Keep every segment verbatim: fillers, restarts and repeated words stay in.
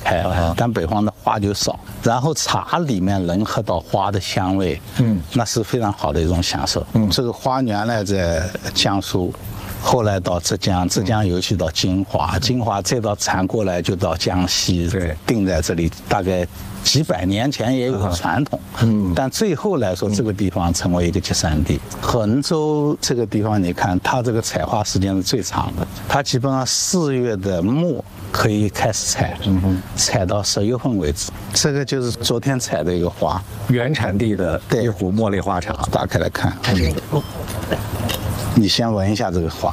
开，但北方的花就少。然后茶里面能喝到花的香味，嗯，那是非常好的一种享受。嗯，这个花原来在江苏。后来到浙江，浙江尤其到金华，金华再到传过来就到江西，对，定在这里，大概几百年前也有个传统，嗯，但最后来说，这个地方成为一个集散地。衡州这个地方，你看它这个采花时间是最长的，它基本上四月的末可以开始采，嗯，采到十月份为止。这个就是昨天采的一个花， 原产地的一壶茉莉花茶， 打开来看。嗯，你先闻一下这个花，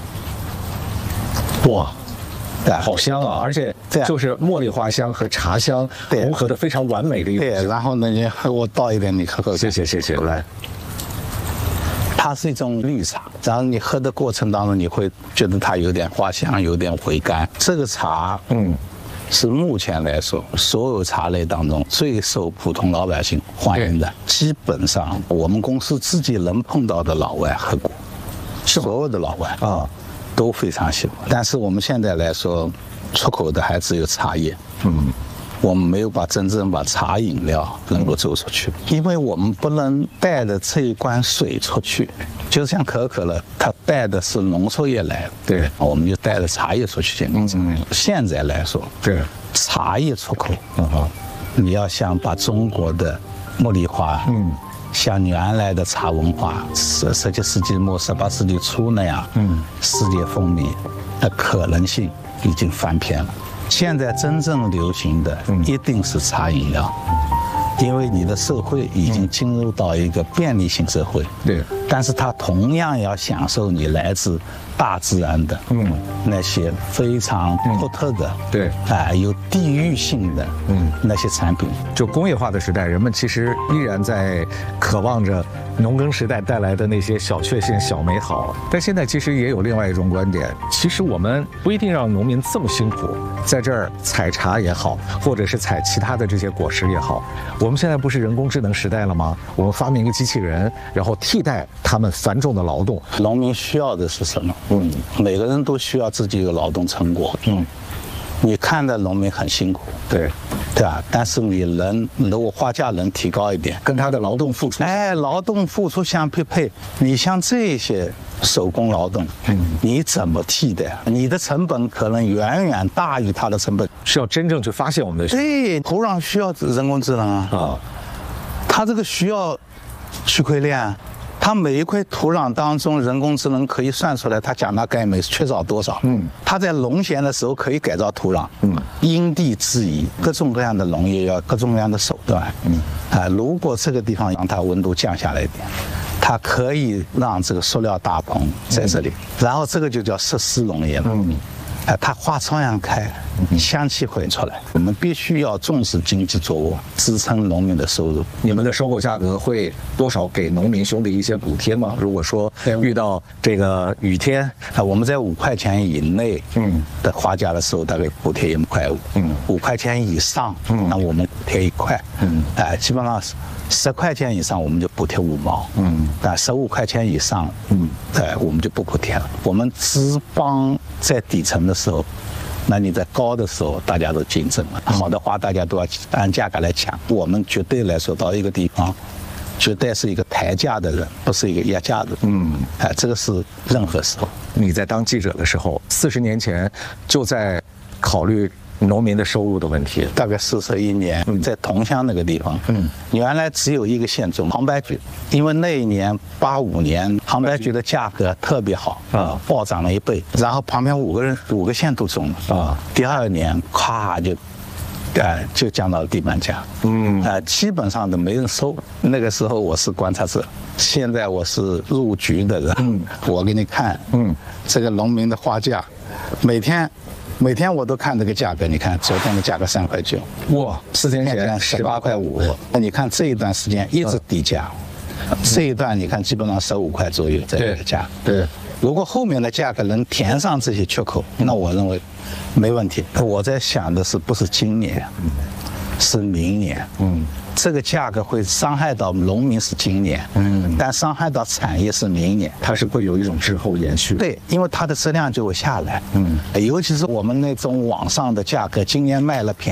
哇，好香啊！而且就是茉莉花香和茶香融合的非常完美的一个。 对，然后呢，你我倒一点，你喝喝。 谢谢谢谢，来。 它是一种绿茶，然后你喝的过程当中，你会觉得它有点花香，有点回甘。这个茶，嗯，是目前来说所有茶类当中最受普通老百姓欢迎的。基本上我们公司自己能碰到的老外喝过。所有的老外啊都非常喜欢，但是我们现在来说，出口的还只有茶叶，嗯，我们没有把真正把茶饮料能够走出去，因为我们不能带着这一罐水出去，就像可口可乐，它带的是浓缩液来的，对，我们就带着茶叶出去。嗯嗯，现在来说，对，茶叶出口，嗯哼，你要想把中国的茉莉花，嗯。像原来的茶文化，十十七世纪末、十八世纪初那样，嗯，世界风靡的可能性已经翻篇了。现在真正流行的一定是茶饮料，因为你的社会已经进入到一个便利性社会，对，但是它同样要享受你来自大自然的，嗯，那些非常独特的，对，啊，有地域性的，嗯，那些产品。 就工业化的时代，人们其实依然在渴望着农耕时代带来的那些小确幸、小美好。但现在其实也有另外一种观点，其实我们不一定让农民这么辛苦，在这儿采茶也好，或者是采其他的这些果实也好，我们现在不是人工智能时代了吗？我们发明一个机器人，然后替代他们繁重的劳动。 农民需要的是什么？嗯，每个人都需要自己一个劳动成果。嗯，你看的农民很辛苦，对，对吧？但是你能，如果花价能提高一点， 跟他的劳动付出， 哎，劳动付出相匹配。你像这些手工劳动，嗯，你怎么替代？你的成本可能远远大于他的成本， 是要真正去发现我们的。 对，土壤需要人工智能啊，啊，它这个需要区块链。它每一块土壤当中，人工智能可以算出来它钾钠钙镁缺少多少。嗯，它在农闲的时候可以改造土壤。嗯，因地制宜，各种各样的农业要各种各样的手段。嗯，啊，如果这个地方让它温度降下来一点，它可以让这个塑料大棚在这里，然后这个就叫设施农业了。嗯。哎，它花窗阳开，香气会出来。我们必须要重视经济作物，支撑农民的收入。 你们的收购价格会多少给农民兄弟一些补贴吗？如果说遇到这个雨天， 啊，我们在五块钱以内，嗯，的花价的时候，大概补贴一块五，嗯，五块钱以上，嗯，那我们补贴一块，嗯，哎，基本上是。十块钱以上我们就补贴五毛，嗯，但十五块钱以上，嗯，哎，我们就不补贴了。我们只帮在底层的时候，那你在高的时候大家都竞争了，好的话大家都要按价格来抢。我们绝对来说到一个地方，绝对是一个抬价的人，不是一个压价的人。嗯，哎，这个是任何时候。 你在当记者的时候，四十年前就在考虑农民的收入的问题。 大概四十一年，在桐乡那个地方，嗯，原来只有一个县种杭白菊，因为那一年八五年杭白菊的价格特别好啊，暴涨了一倍，然后旁边五个人五个县都种了啊，第二年咵就。哎，就降到了地板价，嗯，啊、呃，基本上都没人收。那个时候我是观察者，现在我是入局的人，嗯，我给你看，嗯，这个农民的花价，每天，每天我都看这个价格。你看昨天的价格三块九， 哇，四天前十八块五。那你看这一段时间一直低价，嗯、这一段你看基本上十五块左右这个价，对。对，如果后面的价格能填上这些缺口，那我认为没问题。我在想的是，不是今年，是明年。嗯，这个价格会伤害到农民是今年，嗯，但伤害到产业是明年， 它是会有一种滞后延续。 对，因为它的质量就会下来。嗯，尤其是我们那种网上的价格，今年卖了便